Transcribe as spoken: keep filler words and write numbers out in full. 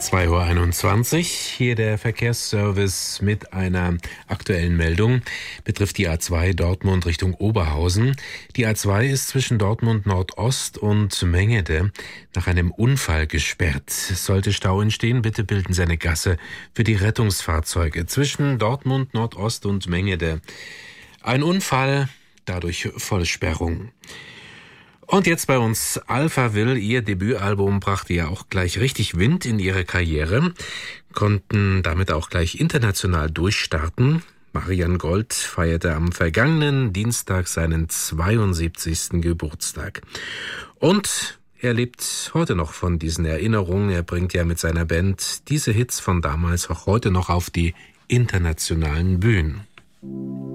zwei Uhr einundzwanzig, hier der Verkehrsservice mit einer aktuellen Meldung, betrifft die A zwei Dortmund Richtung Oberhausen. Die A zwei ist zwischen Dortmund Nordost und Mengede nach einem Unfall gesperrt. Sollte Stau entstehen, bitte bilden Sie eine Gasse für die Rettungsfahrzeuge zwischen Dortmund Nordost und Mengede. Ein Unfall, dadurch Vollsperrung. Und jetzt bei uns Alpha Will. Ihr Debütalbum brachte ja auch gleich richtig Wind in ihre Karriere, konnten damit auch gleich international durchstarten. Marian Gold feierte am vergangenen Dienstag seinen zweiundsiebzigsten Geburtstag. Und er lebt heute noch von diesen Erinnerungen. Er bringt ja mit seiner Band diese Hits von damals auch heute noch auf die internationalen Bühnen.